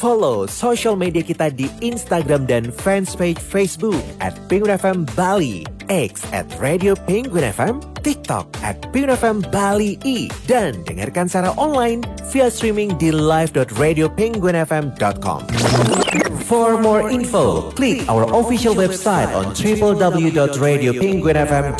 Follow social media kita di Instagram dan fanspage Facebook @Penguin FM Bali, X @Radio Penguin FM, TikTok @Penguin FM Bali I, dan dengarkan secara online via streaming di live.radiopenguinfm.com. For more info, klik our official website on www.radiopenguinfm.com.